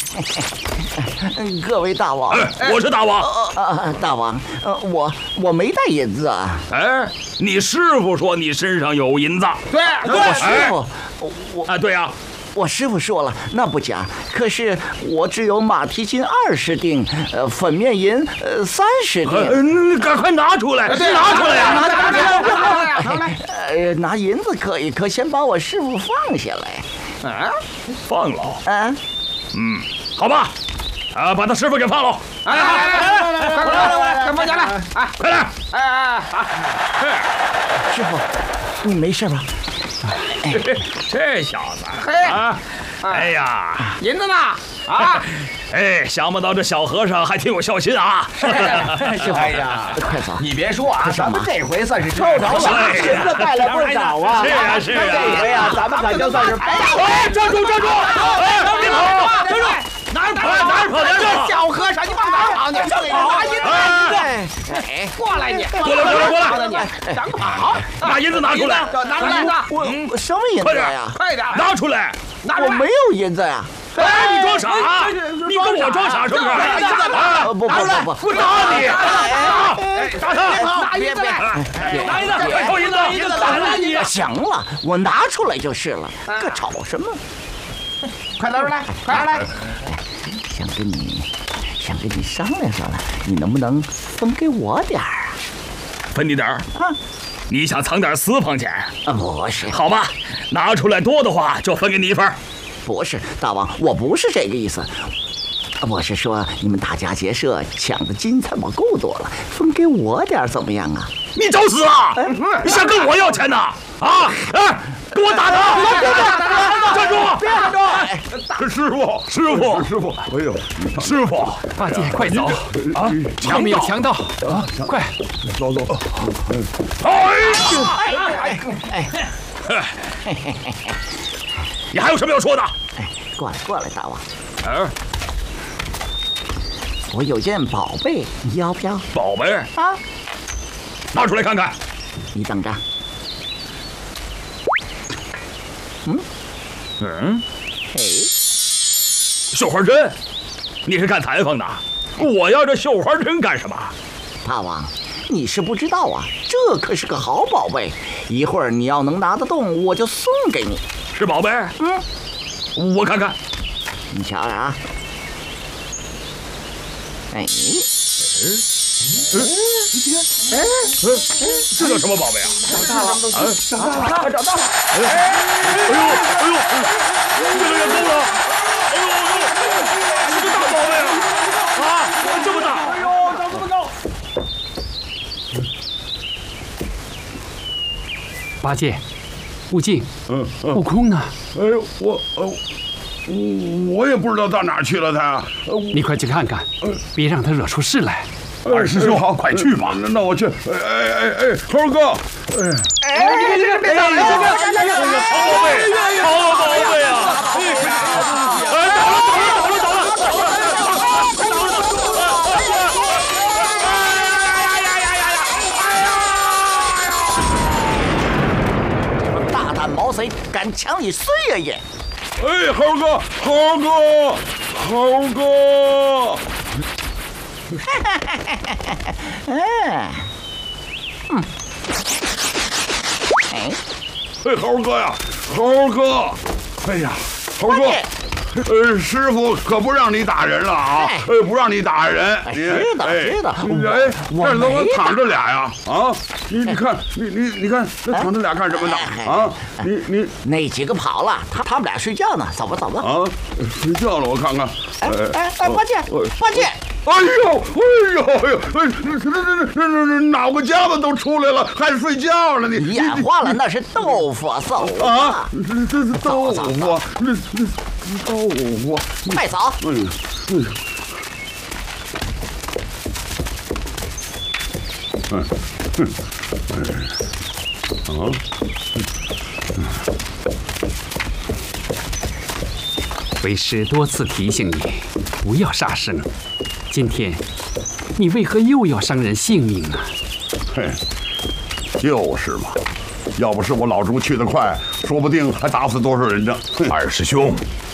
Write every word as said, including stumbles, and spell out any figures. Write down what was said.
各位大王， 哎，我是大王。 呃呃，大王，呃，我我没带银子啊。 哎，你师傅说你身上有银子。 对我对， 师傅，我我啊，对呀。 我师傅说了，那不假。可是我只有马蹄金二十锭，呃，粉面银呃三十锭。 呃，你赶快拿出来，拿出来呀！ 拿拿拿拿来！ 呃，拿银子可以，可先把我师傅放下来。 啊， 放了。 啊， 嗯，好吧，啊，把他师傅给放了。 来来来来来，快快快，快放下来！哎， 快来！ 哎哎哎， 师傅，你没事吧？ 这小子嘿啊，哎呀， 银子呢？啊， 哎，想不到这小和尚还挺有孝心啊！ 师傅， 哎呀， 快走！ 你别说啊，咱们这回算是凑着了， 是银子带了不少啊。 是啊是啊， 这回啊，咱们可就算是白跑。 哎，站住站住！哎，别跑！站住！哪儿跑哪儿跑哪儿跑！ 小和尚，你往哪儿跑？你拿银子！哎，过来你， 过来过来过来！ 你想跑？ 把银子拿出来！ 拿出来！ 我我什么银子呀？ 快点， 拿出来！ 我没有银子呀！ 哎，你装傻！你跟我装傻是不是？ 啊，不不不不， 我打你！打他！ 拿银子来！ 拿银子！快扣银子！银子打了你！ 行了，我拿出来就是了，可吵什么？ 快拿出来！快拿出来！ 想跟你，想跟你商量商量，你能不能分给我点儿啊？ 分你点儿？ 啊， 你想藏点私房钱？ 啊，不是， 好吧，拿出来多的话就分给你一份。 不是，大王，我不是这个意思。我是说，你们大家结社抢的金财宝够多了，分给我点儿怎么样啊？ 你找死啊！你想跟我要钱呢？啊！哎，给我打他！站住！ 别站住！ 师傅，师傅， 师傅，哎呦， 师傅， 八戒，快走！啊，后面有强盗啊！快， 走走。 哎呦！哎哎你还有什么要说的？ 哎，过来过来，大王， 嗯， 我有件宝贝，你要不要？ 宝贝啊， 拿出来看看。 你等着。嗯嗯， 嘿， 绣花针，你是干裁缝的？我要这绣花针干什么？ 大王，你是不知道啊，这可是个好宝贝，一会儿你要能拿得动，我就送给你。 是宝贝？ 嗯， 我看看。 你瞧瞧啊，哎， 哎，这叫什么宝贝啊？ 找到了，找到了，找到了！ 哎呦哎呦，越来越高了！哎呦哎呦，是个大宝贝啊！啊，这么大！ 哎呦，长这么高！ 八戒，悟净， 嗯嗯， 悟空呢？ 哎呦，我呃，我我也不知道到哪儿去了他。 你快去看看，别让他惹出事来。 二师兄，好，快去吧。那我去。哎哎哎哎，猴哥，哎， 哎，别别别别打了！ 好宝贝，好宝贝啊！哎，倒了倒了倒了倒了！ 大胆毛贼，敢抢你孙爷爷！ 哎，猴哥，猴哥，猴哥。 哎，嗯，哎， 哎，猴哥呀，猴哥，哎呀，猴哥，呃，师傅可不让你打人了啊，呃，不让你打人。 知道知道， 哎，这怎么躺着俩呀？啊，你你看，你你你看，这躺着俩干什么呢？啊，你你那几个跑了，他他们俩睡觉呢，走吧走吧。 啊，睡觉了，我看看。 哎哎哎，八戒，八戒。 哎呦，哎呦，哎呦，哎，这这这这这脑壳夹子都出来了，还睡觉呢？你你眼花了，那是豆腐豆腐啊！这这是豆腐，这这豆腐， 快走！ 哎哎，嗯嗯，啊， 为师多次提醒你，不要杀生。今天，你为何又要伤人性命呢？ 嘿，就是嘛，要不是我老猪去得快，说不定还打死多少人呢。 二师兄，